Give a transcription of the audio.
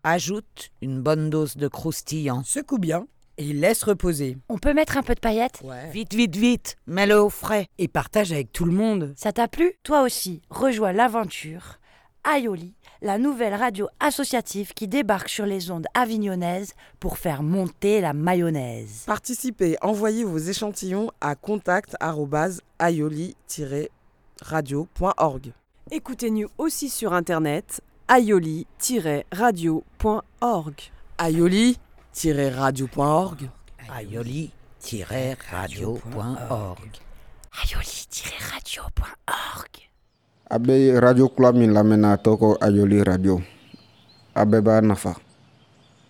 Ajoute une bonne dose de croustillant. Secoue bien et laisse reposer. On peut mettre un peu de paillettes ? Ouais. Vite, mets-le au frais. Et partage avec tout le monde. Ça t'a plu ? Toi aussi, rejoins l'aventure. Aioli, la nouvelle radio associative qui débarque sur les ondes avignonnaises pour faire monter la mayonnaise. Participez, envoyez vos échantillons à contact@aioli-radio.org. Écoutez-nous aussi sur internet aioli-radio.org. aioli-radio.org. aioli-radio.org. Aioli-radio.org. abe radio kula min lamɛnna tɔgɔ ayoli radio a bɛɛ b'a nafa